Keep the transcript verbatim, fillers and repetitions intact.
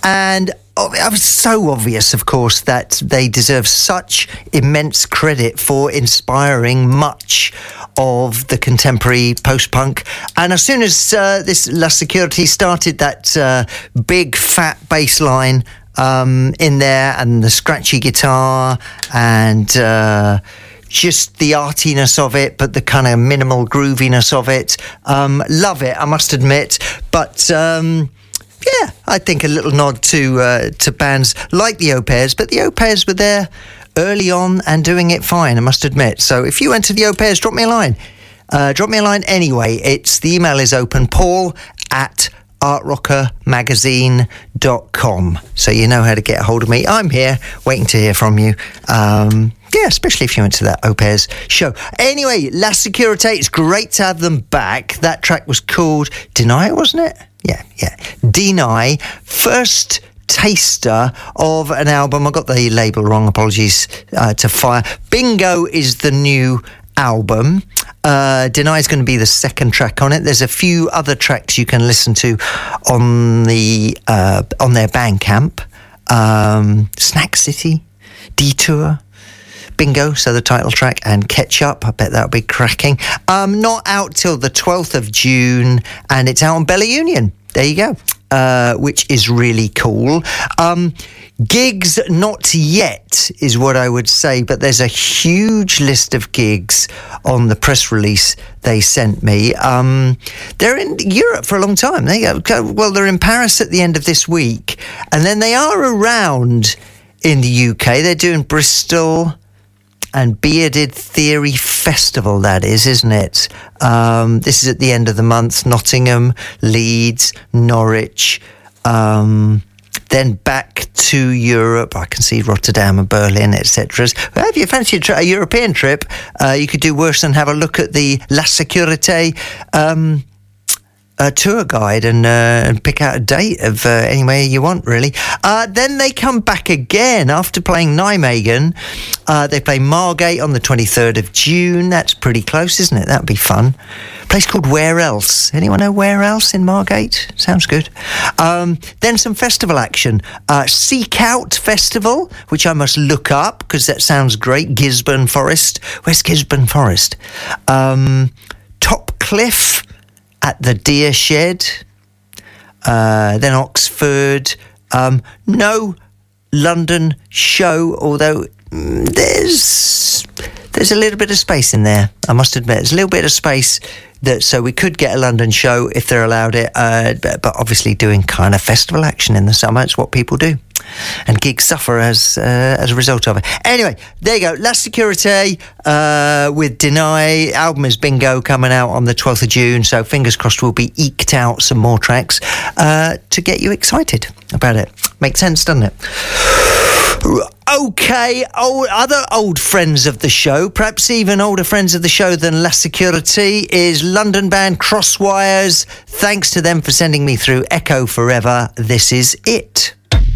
And oh, it was so obvious, of course, that they deserve such immense credit for inspiring much of the contemporary post-punk. And as soon as uh, this La Security started, that uh, big fat bass line um, in there, and the scratchy guitar, and uh, just the artiness of it, but the kind of minimal grooviness of it. Um, love it, I must admit. But um, yeah, I think a little nod to uh, to bands like the Au Pairs, but the Au Pairs were there early on and doing it fine, I must admit. So if you went to the Au Pairs, drop me a line. Uh, drop me a line anyway. It's the email is open, paul at art rocker magazine dot com. So you know how to get a hold of me. I'm here waiting to hear from you. Um, yeah, especially if you went to that Au Pairs show. Anyway, La Securite, it's great to have them back. That track was called Deny, wasn't it? Yeah, yeah. Deny. First taster of an album. I got the label wrong. Apologies uh, to Fire. Bingo is the new album. Uh, Deny is going to be the second track on it. There's a few other tracks you can listen to on the uh, on their Bandcamp. Um, Snack City, Detour, Bingo, so the title track, and Ketchup. I bet that'll be cracking. Um, not out till the twelfth of June, and it's out on Bella Union. There you go. Uh, which is really cool. Um, gigs not yet is what I would say, but there's a huge list of gigs on the press release they sent me. Um, they're in Europe for a long time. They go, well, they're in Paris at the end of this week, and then they are around in the U K. They're doing Bristol and Bearded Theory Festival, that is, isn't it? Um, this is at the end of the month. Nottingham, Leeds, Norwich, um, then back to Europe. I can see Rotterdam and Berlin, et cetera. Well, if you fancy a, tri- a European trip, uh, you could do worse than have a look at the La Securite um, uh, tour guide and, uh, and pick out a date of uh, anywhere you want, really. Uh, then they come back again after playing Nijmegen. Uh, they play Margate on the twenty-third of June. That's pretty close, isn't it? That'd be fun. Place called Where Else? Anyone know Where Else in Margate? Sounds good. Um, then some festival action. Uh, Seek Out Festival, which I must look up because that sounds great. Gisborne Forest. Where's Gisborne Forest? Um, Top Cliff at the Deer Shed. Uh, then Oxford. Um, no London show, although mm, there's there's a little bit of space in there, I must admit. There's a little bit of space that so we could get a London show if they're allowed it, uh, but, but obviously doing kind of festival action in the summer, it's what people do. And gigs suffer as uh, as a result of it. Anyway, there you go. La Securite uh, with Deny. Album is Bingo, coming out on the twelfth of June. So fingers crossed we'll be eked out some more tracks uh, to get you excited about it. Makes sense, doesn't it? Okay, old, other old friends of the show, perhaps even older friends of the show than La Security, is London band Crosswires. Thanks to them for sending me through Echo Forever. This is it.